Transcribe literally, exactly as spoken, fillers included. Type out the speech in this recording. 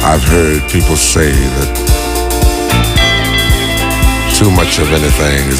I've heard people say that too much of anything is